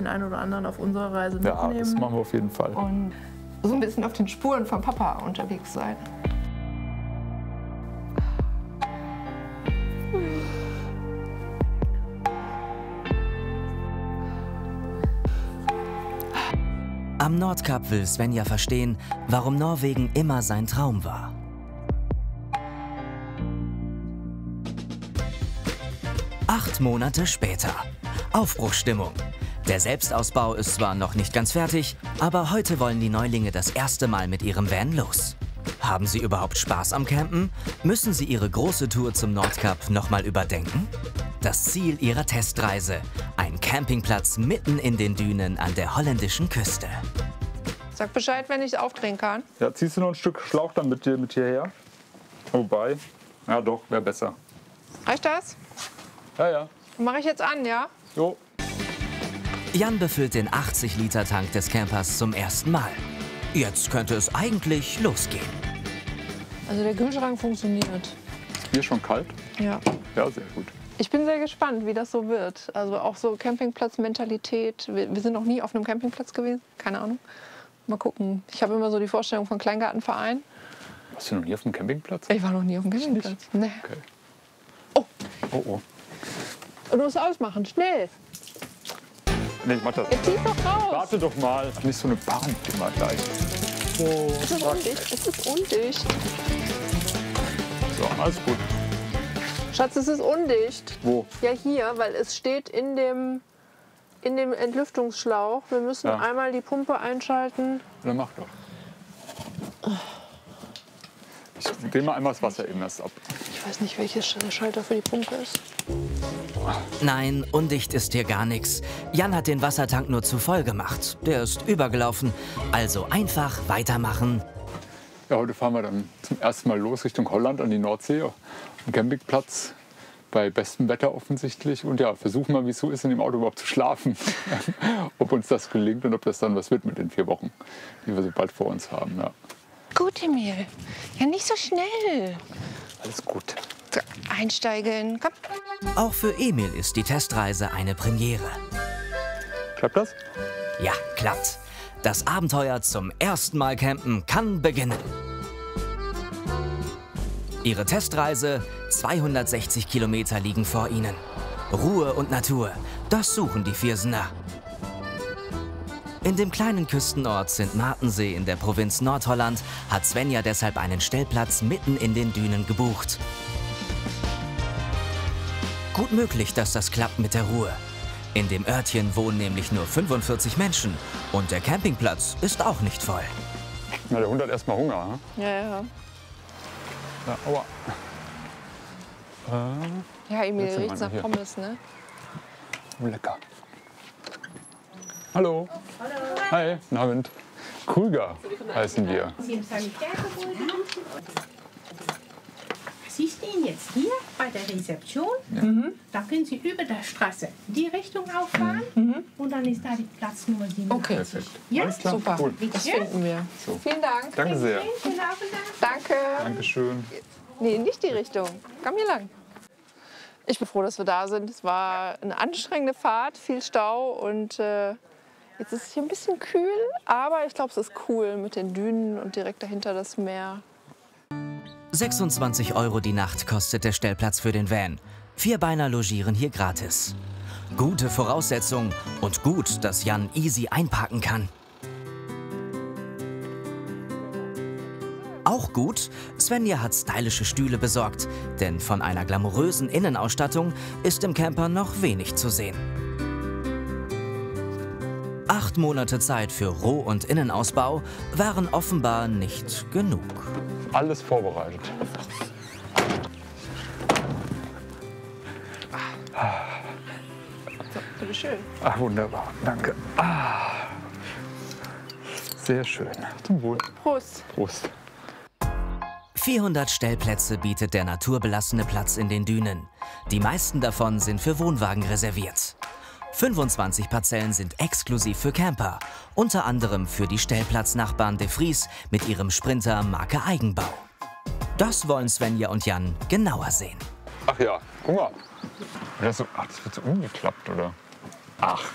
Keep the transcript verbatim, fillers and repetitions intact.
den einen oder anderen auf unserer Reise mitnehmen. Ja, das machen wir auf jeden Fall. Und so ein bisschen auf den Spuren von Papa unterwegs sein. Am Nordkap will Svenja verstehen, warum Norwegen immer sein Traum war. Acht Monate später. Aufbruchsstimmung. Der Selbstausbau ist zwar noch nicht ganz fertig, aber heute wollen die Neulinge das erste Mal mit ihrem Van los. Haben sie überhaupt Spaß am Campen? Müssen sie ihre große Tour zum Nordkap nochmal überdenken? Das Ziel ihrer Testreise: ein Campingplatz mitten in den Dünen an der holländischen Küste. Sag Bescheid, wenn ich es aufdrehen kann. Ja, ziehst du noch ein Stück Schlauch dann mit dir mit hierher? Wobei, ja doch, wäre besser. Reicht das? Ja, ja. Mache ich jetzt an, ja? Jo. Jan befüllt den achtzig Liter Tank des Campers zum ersten Mal. Jetzt könnte es eigentlich losgehen. Also der Kühlschrank funktioniert. Hier schon kalt? Ja. Ja, sehr gut. Ich bin sehr gespannt, wie das so wird. Also auch so Campingplatzmentalität. Wir, wir sind noch nie auf einem Campingplatz gewesen. Keine Ahnung. Mal gucken. Ich habe immer so die Vorstellung von Kleingartenverein. Warst du noch nie auf dem Campingplatz? Ich war noch nie auf dem Campingplatz. Nee. Okay. Oh. Oh, oh. Du musst ausmachen, schnell. Nee, ich mach das. Jetzt zieh's doch raus. Warte doch mal. Nicht so eine Bahn immer gleich. Oh, Es ist undicht. Es ist undicht. so, alles gut. Schatz, es ist undicht. Wo? Ja, hier, weil es steht in dem, in dem Entlüftungsschlauch. Wir müssen Ja. einmal die Pumpe einschalten. Dann mach doch. Ich dreh mal einmal das Wasser eben erst ab. Ich weiß nicht, welches der Schalter für die Pumpe ist. Nein, undicht ist hier gar nichts. Jan hat den Wassertank nur zu voll gemacht. Der ist übergelaufen. Also einfach weitermachen. Ja, heute fahren wir dann zum ersten Mal los Richtung Holland an die Nordsee. Am Campingplatz bei bestem Wetter offensichtlich. Und ja, versuchen mal, wie es so ist, in dem Auto überhaupt zu schlafen. Ob uns das gelingt und ob das dann was wird mit den vier Wochen, die wir so bald vor uns haben. Ja. Gut, Emil. Ja, nicht so schnell. Alles gut. So, einsteigen. Komm. Auch für Emil ist die Testreise eine Premiere. Klappt das? Ja, klappt. Das Abenteuer zum ersten Mal campen kann beginnen. Ihre Testreise, zweihundertsechzig Kilometer liegen vor ihnen. Ruhe und Natur, das suchen die Viersener. In dem kleinen Küstenort Sint Maartensee in der Provinz Nordholland hat Svenja deshalb einen Stellplatz mitten in den Dünen gebucht. Gut möglich, dass das klappt mit der Ruhe. In dem Örtchen wohnen nämlich nur fünfundvierzig Menschen und der Campingplatz ist auch nicht voll. Na, der Hund hat erstmal Hunger. Hm? Ja, ja. Ja, aua. Äh, Ja, Emil, Jetzt sind riecht's wir nach hier. Pommes, ne? oh, lecker. Hallo. Hallo. Hi, guten Abend. Krüger heißen wir. Sie im Sanitärgebäude. Sie stehen jetzt hier bei der Rezeption. Mhm. Da können Sie über der Straße die Richtung auffahren. Mhm. Und dann ist da die Platznummer siebenundachtzig. Okay. Ja, Alles klar. Super, Cool. das finden wir. So. Vielen Dank. Danke sehr. Schönen Abend noch. Danke. Dankeschön. Nee, nicht die Richtung. Komm hier lang. Ich bin froh, dass wir da sind. Es war eine anstrengende Fahrt, viel Stau und äh, jetzt ist es hier ein bisschen kühl, aber ich glaube, es ist cool mit den Dünen und direkt dahinter das Meer. sechsundzwanzig Euro die Nacht kostet der Stellplatz für den Van. Vierbeiner logieren hier gratis. Gute Voraussetzung und gut, dass Jan easy einparken kann. Auch gut, Svenja hat stylische Stühle besorgt, denn von einer glamourösen Innenausstattung ist im Camper noch wenig zu sehen. Acht Monate Zeit für Roh- und Innenausbau waren offenbar nicht genug. Alles vorbereitet. So, bitte schön. Ach, wunderbar. Danke. Ah. Sehr schön. Zum Wohl. Prost. Prost. vierhundert Stellplätze bietet der naturbelassene Platz in den Dünen. Die meisten davon sind für Wohnwagen reserviert. fünfundzwanzig Parzellen sind exklusiv für Camper, unter anderem für die Stellplatznachbarn De Vries mit ihrem Sprinter Marke Eigenbau. Das wollen Svenja und Jan genauer sehen. Ach ja, guck mal. Das, so, ach, das wird so umgeklappt, oder? Ach,